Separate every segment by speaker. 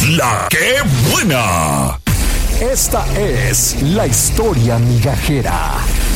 Speaker 1: La que buena. Esta es la historia migajera.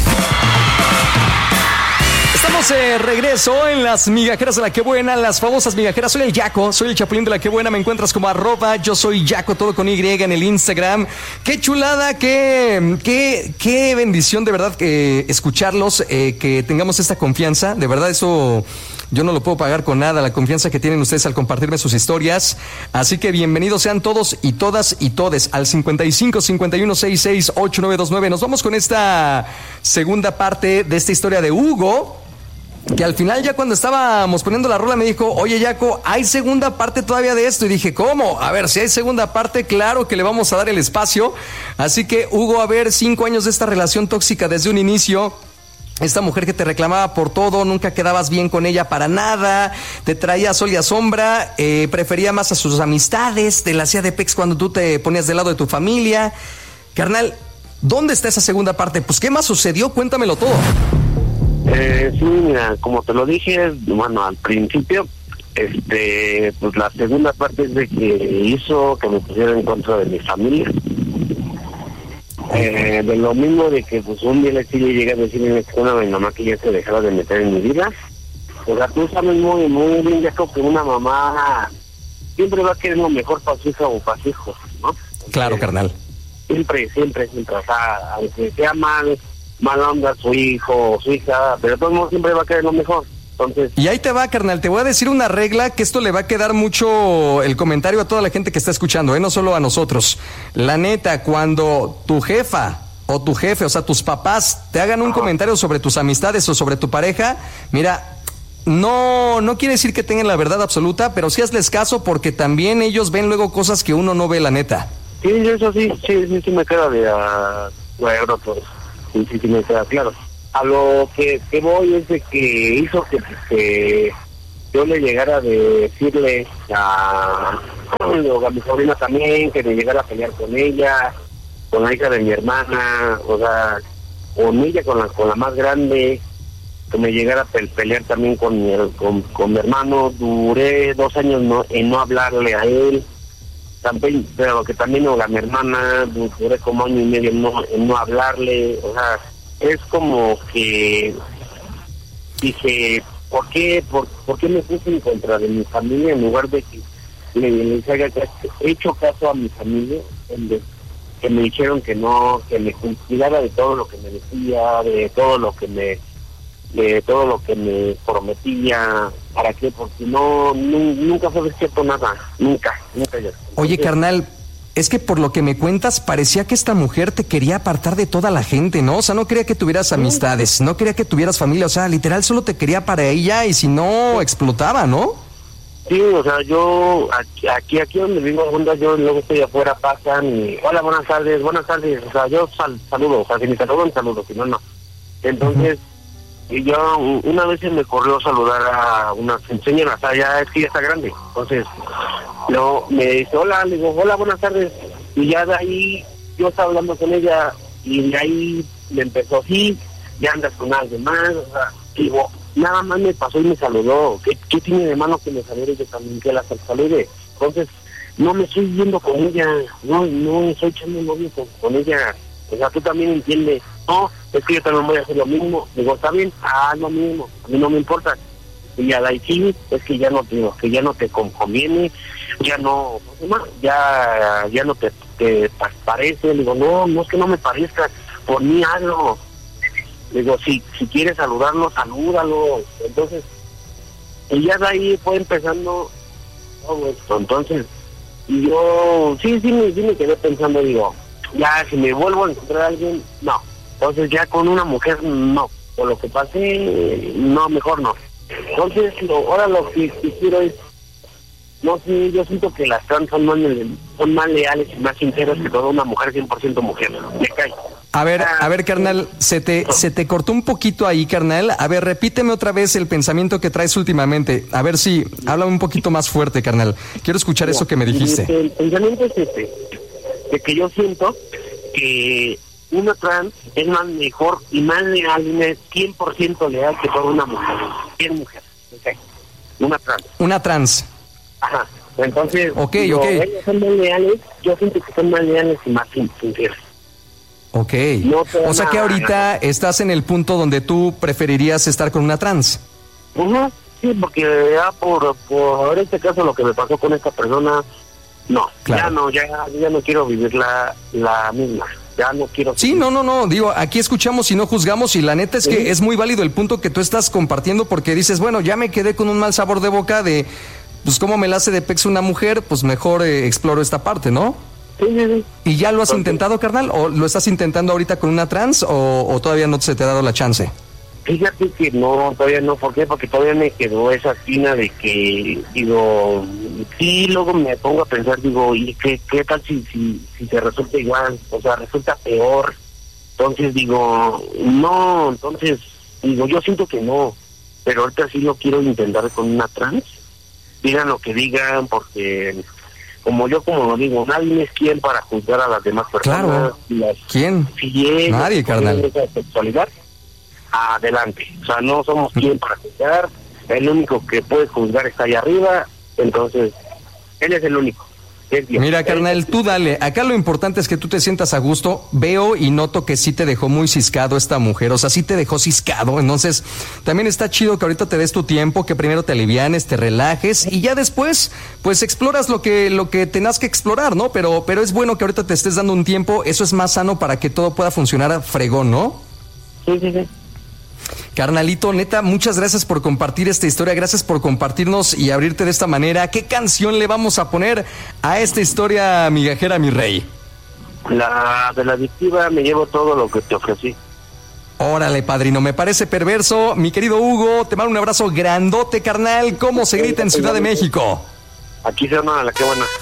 Speaker 2: Estamos de regreso en las migajeras de La Que Buena, las famosas migajeras. Soy el Yaco, soy el Chapulín de La Que Buena. Me encuentras como @ yo soy Yaco, todo con Y en el Instagram. Qué chulada, qué bendición de verdad que escucharlos, que tengamos esta confianza. De verdad, eso yo no lo puedo pagar con nada, la confianza que tienen ustedes al compartirme sus historias. Así que bienvenidos sean todos y todas y todes al 55 51 66 8929. Nos vamos con esta segunda parte de esta historia de Hugo, que al final, ya cuando estábamos poniendo la rola, me dijo: oye, Yaco, hay segunda parte todavía de esto. Y dije: ¿cómo? A ver, si hay segunda parte, claro que le vamos a dar el espacio. Así que, Hugo, a ver, 5 años de esta relación tóxica desde un inicio. Esta mujer que te reclamaba por todo, nunca quedabas bien con ella para nada, te traía a sol y a sombra, prefería más a sus amistades, te la hacía de pex cuando tú te ponías del lado de tu familia. Carnal, ¿dónde está esa segunda parte? Pues, ¿qué más sucedió? Cuéntamelo todo.
Speaker 3: Sí, mira, como te lo dije, bueno, al principio, pues la segunda parte es de que hizo que me pusiera en contra de mi familia. De lo mismo de que pues un día le llegué a decirle a mi mamá que ya se dejara de meter en mi vida. O sea, tú sabes muy bien, ya creo que una mamá siempre va a querer lo mejor para su hija o para su hijo, ¿no?
Speaker 2: Claro, carnal.
Speaker 3: Siempre, o sea, aunque sea mal onda su hijo o su hija, pero todo el mundo siempre va a querer lo mejor. Entonces,
Speaker 2: y ahí te va, carnal, te voy a decir una regla, que esto le va a quedar mucho el comentario a toda la gente que está escuchando, no solo a nosotros. La neta, cuando tu jefa o tu jefe, o sea, tus papás te hagan un comentario sobre tus amistades o sobre tu pareja, mira, no quiere decir que tengan la verdad absoluta, pero sí hazles caso, porque también ellos ven luego cosas que uno no ve, la neta.
Speaker 3: Sí, eso sí me queda de acuerdo, pues. Sí me queda claro. A lo que voy es de que hizo que yo le llegara a decirle a mi sobrina también, que me llegara a pelear con ella, con la hija de mi hermana, o sea, con ella, con la más grande, que me llegara a pelear también con mi hermano. Duré 2 años en no hablarle a él, también, pero que también a mi hermana, duré como 1 año y medio en no hablarle. O sea, es como que dije, ¿por qué me puse en contra de mi familia en lugar de que les haya hecho caso a mi familia, que me dijeron que no, que me cuidara de todo lo que me decía, de todo lo que me prometía? ¿Para qué? Porque nunca fue cierto nada, nunca.
Speaker 2: Oye, carnal, es que por lo que me cuentas, parecía que esta mujer te quería apartar de toda la gente, ¿no? O sea, no quería que tuvieras amistades, no quería que tuvieras familia, o sea, literal solo te quería para ella, y si no, explotaba, ¿no?
Speaker 3: Sí, o sea, yo aquí donde vivo, yo luego estoy afuera, pasan y hola, buenas tardes, o sea, yo saludo, o sea, si me saludan, saludo, si no, no. Entonces, y yo una vez se me corrió saludar a una señora, o sea, ya es que ya está grande. Entonces, me dice, hola, le digo, hola, buenas tardes. Y ya de ahí, yo estaba hablando con ella, y de ahí me empezó, sí, ya andas con alguien más, o sea, digo, nada más me pasó y me saludó. ¿Qué tiene de mano que me salude yo también, que la salude? Entonces, no me estoy yendo con ella, no estoy echando novio con ella. O sea, tú también entiendes. No, es que yo también voy a hacer lo mismo. Digo, está bien, lo mismo, a mí no me importa. Y ya la sí, es que ya no te conviene, ya no, ya no te parece. Digo, no es que no me parezca, por mí hazlo. Digo, si quieres saludarlo, salúdalo. Entonces, y ya de ahí fue empezando todo esto. Entonces, y yo sí me quedé pensando, digo, ya si me vuelvo a encontrar a alguien, no. Entonces ya con una mujer, no. Por lo que pasé, no, mejor no. Entonces, ahora lo que quiero es, no sé, yo siento que las trans son más leales y más sinceras que toda una mujer 100% mujer. Me cae.
Speaker 2: A ver, carnal, se te cortó un poquito ahí, carnal. A ver, repíteme otra vez el pensamiento que traes últimamente. A ver si, háblame un poquo más fuerte, carnal. Quiero escuchar eso que me dijiste.
Speaker 3: El pensamiento es de que yo siento que una trans es más mejor y más leal, y es 100% leal que toda una mujer. 100 mujer, okay. Una trans.
Speaker 2: Una trans.
Speaker 3: Ajá. Entonces,
Speaker 2: Ok.
Speaker 3: ellos son más leales, yo siento que son más leales y más sinceros.
Speaker 2: Ok.
Speaker 3: No
Speaker 2: O sea que ahorita estás en el punto donde tú preferirías estar con una trans.
Speaker 3: Ajá, sí, porque ya por este caso lo que me pasó con esta persona, no,
Speaker 2: Claro.
Speaker 3: ya no quiero vivir la misma, ya no quiero.
Speaker 2: Sí, no, digo, aquí escuchamos y no juzgamos y la neta es que es muy válido el punto que tú estás compartiendo porque dices, bueno, ya me quedé con un mal sabor de boca de, pues cómo me la hace de pex una mujer, pues mejor exploro esta parte, ¿no?
Speaker 3: Sí.
Speaker 2: ¿Y ya lo has intentado, carnal? ¿O lo estás intentando ahorita con una trans o todavía no se te ha dado la chance?
Speaker 3: Fíjate que no, todavía no, ¿por qué? Porque todavía me quedó esa espina de que, digo, sí, luego me pongo a pensar, digo, ¿y qué tal si se resulta igual? O sea, resulta peor. Entonces digo, no, digo, yo siento que no, pero ahorita sí lo quiero intentar con una trans. Digan lo que digan, porque como lo digo, nadie es quien para juzgar a las demás personas.
Speaker 2: Claro. ¿Quién?
Speaker 3: Si
Speaker 2: Nadie, carnal.
Speaker 3: Esa sexualidad, adelante. O sea, no somos quien para juzgar. El único que puede juzgar está allá arriba. Entonces, él es el único. Es Dios.
Speaker 2: Mira, carnal, tú dale. Acá lo importante es que tú te sientas a gusto. Veo y noto que sí te dejó muy ciscado esta mujer. O sea, sí te dejó ciscado. Entonces, también está chido que ahorita te des tu tiempo, que primero te alivianes, te relajes y ya después, pues exploras lo que tengas que explorar, ¿no? Pero es bueno que ahorita te estés dando un tiempo. Eso es más sano para que todo pueda funcionar a fregón, ¿no?
Speaker 3: Sí.
Speaker 2: Carnalito, neta, muchas gracias por compartir esta historia, gracias por compartirnos y abrirte de esta manera. ¿Qué canción le vamos a poner a esta historia migajera, mi rey?
Speaker 3: La de la adictiva, me llevo todo lo que te ofrecí.
Speaker 2: Órale, padrino, me parece perverso. Mi querido Hugo, te mando un abrazo grandote, carnal. ¿Cómo se grita en Ciudad de México?
Speaker 3: Aquí se llama La Qué Buena.